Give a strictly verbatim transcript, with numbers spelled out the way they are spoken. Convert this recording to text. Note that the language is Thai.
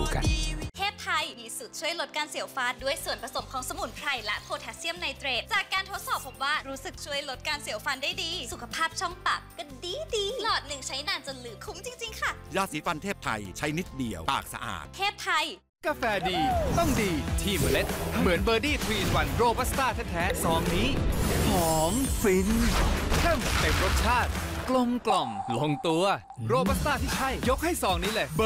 กันเทพไทยมีสูตรช่วยลดการเสียวฟันด้วยส่วนผสมของสมุนไพรและโพแทสเซียมไนเตรตจากการทดสอบพบว่ารู้สึกช่วยลดการเสียวฟันได้ดีสุขภาพช่องปากก็ดีดีหลอดหนึ่งใช้นานจนลืมคุ้มจริงๆค่ะยาสีฟันเทพไทยใช้นิดเดียวปากสะอาดเทพไทยกาแฟดีต้องดีที่เมล็ดเหมือนเบอร์ดี้ทรีนวันโรบัสต้าแท้ๆซองนี้หอมฟินเข้มเต็มรสชาติกลมกล่อมลงตัวโรบัสต้าที่ใช่ยกให้ซองนี้เลย